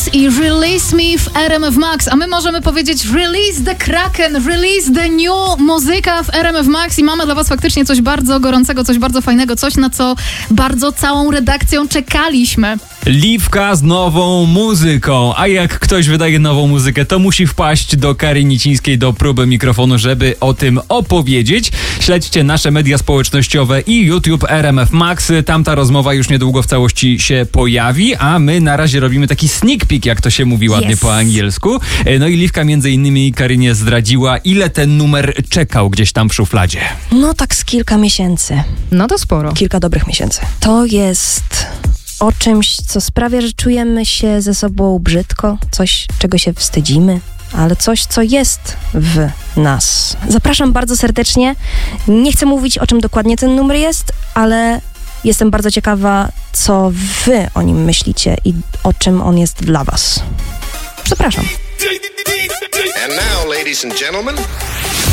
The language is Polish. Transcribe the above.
Beats i Release Me w RMF Max, a my możemy powiedzieć Release the Kraken, Release the New muzyka w RMF Max i mamy dla was faktycznie coś bardzo gorącego, coś bardzo fajnego, coś na co bardzo całą redakcją czekaliśmy. Liwka z nową muzyką, a jak ktoś wydaje nową muzykę, to musi wpaść do Kari Nicińskiej do próby mikrofonu, żeby o tym opowiedzieć. Śledźcie nasze media społecznościowe i YouTube RMF Max, tam ta rozmowa już niedługo w całości się pojawi, a my na razie robimy taki sneak peek, jak to się mówi ładnie po angielsku. No i Liwka między innymi Karynie zdradziła, ile ten numer czekał gdzieś tam w szufladzie. No tak z kilka miesięcy. No to sporo. Kilka dobrych miesięcy. To jest o czymś, co sprawia, że czujemy się ze sobą brzydko, coś, czego się wstydzimy, ale coś, co jest w nas. Zapraszam bardzo serdecznie. Nie chcę mówić, o czym dokładnie ten numer jest, ale jestem bardzo ciekawa, co wy o nim myślicie i o czym on jest dla was. Zapraszam. And now, ladies and gentlemen...